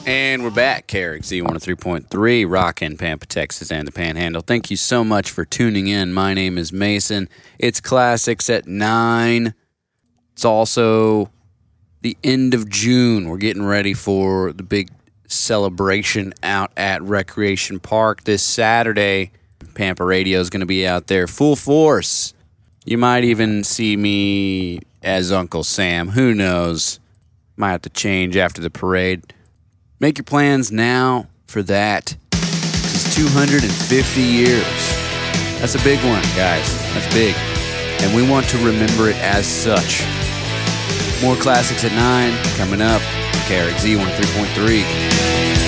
And we're back, KRXZ 103.3, rockin' Pampa, Texas, and the Panhandle. Thank you so much for tuning in. My name is Mason. It's Classics at 9. It's also the end of June. We're getting ready for the big celebration out at Recreation Park this Saturday. Pampa Radio is going to be out there full force. You might even see me as Uncle Sam. Who knows? Might have to change after the parade. Make your plans now for that. It's 250 years. That's a big one, guys. That's big. And we want to remember it as such. More Classics at 9 coming up. KRXZ 103.3.